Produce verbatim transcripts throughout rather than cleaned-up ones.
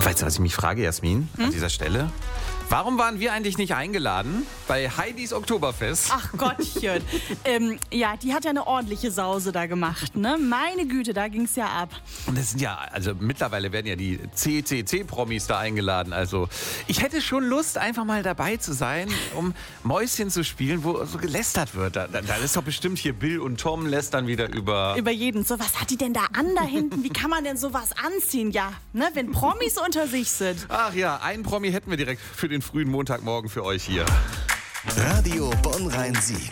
Weißt du, was ich mich frage, Jasmin, hm? an dieser Stelle? Warum waren wir eigentlich nicht eingeladen bei Heidis Oktoberfest? Ach Gottchen. ähm, ja, die hat ja eine ordentliche Sause da gemacht, ne? Meine Güte, da ging's ja ab. Und das sind ja, also mittlerweile werden ja die C C C-Promis da eingeladen. Also ich hätte schon Lust, einfach mal dabei zu sein, um Mäuschen zu spielen, wo so gelästert wird. Da, da ist doch bestimmt hier Bill und Tom lästern wieder über... Über jeden. So, was hat die denn da an da hinten? Wie kann man denn sowas anziehen? Ja, ne? Wenn Promis unter sich sind. Ach ja, einen Promi hätten wir direkt für den frühen Montagmorgen für euch hier. Radio Bonn-Rhein-Sieg.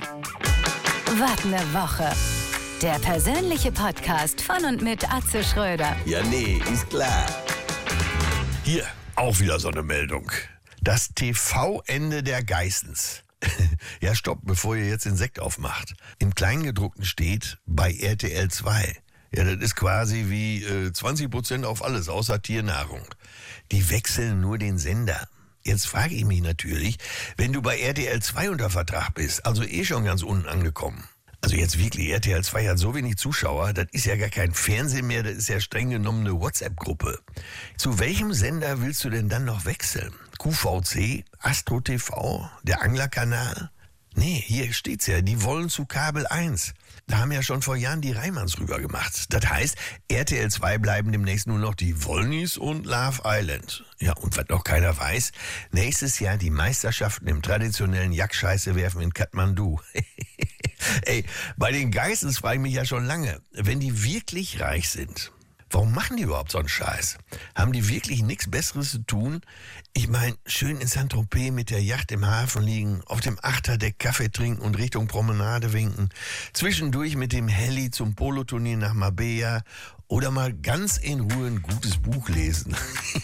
Was ne Woche. Der persönliche Podcast von und mit Atze Schröder. Ja, nee, ist klar. Hier, auch wieder so eine Meldung. Das T V-Ende der Geissens. Ja, stopp, bevor ihr jetzt den Sekt aufmacht. Im Kleingedruckten steht bei R T L zwei. Ja, das ist quasi wie äh, zwanzig Prozent auf alles, außer Tiernahrung. Die wechseln nur den Sender. Jetzt frage ich mich natürlich, wenn du bei R T L zwei unter Vertrag bist, also eh schon ganz unten angekommen. Also jetzt wirklich, R T L zwei hat so wenig Zuschauer, das ist ja gar kein Fernsehen mehr, das ist ja streng genommen eine WhatsApp-Gruppe. Zu welchem Sender willst du denn dann noch wechseln? Q V C, Astro T V, der Anglerkanal? Nee, hier steht's ja, die wollen zu Kabel eins. Da haben ja schon vor Jahren die Reimanns rüber gemacht. Das heißt, R T L zwei bleiben demnächst nur noch die Wollnys und Love Island. Ja, und was noch keiner weiß, nächstes Jahr die Meisterschaften im traditionellen Jackscheiße werfen in Kathmandu. Ey, bei den Geissens frage ich mich ja schon lange, wenn die wirklich reich sind, warum machen die überhaupt so einen Scheiß? Haben die wirklich nichts Besseres zu tun? Ich meine, schön in Saint-Tropez mit der Yacht im Hafen liegen, auf dem Achterdeck Kaffee trinken und Richtung Promenade winken, zwischendurch mit dem Heli zum Poloturnier nach Marbella oder mal ganz in Ruhe ein gutes Buch lesen.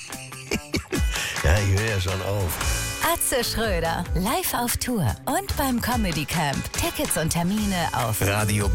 Ja, ich höre ja schon auf. Atze Schröder, live auf Tour und beim Comedy Camp. Tickets und Termine auf Radio